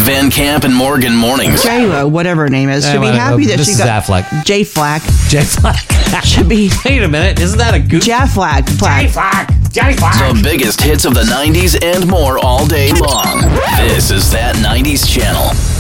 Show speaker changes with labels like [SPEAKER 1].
[SPEAKER 1] Van Camp and Morgan mornings.
[SPEAKER 2] J-Lo, whatever her name is, should be happy that she got
[SPEAKER 3] Affleck.
[SPEAKER 2] J Flack.
[SPEAKER 3] J Flack.
[SPEAKER 2] Should be.
[SPEAKER 3] Wait a minute, isn't that a goof?
[SPEAKER 2] J Flack.
[SPEAKER 1] The biggest hits of the 90s and more all day long. This is That 90s Channel.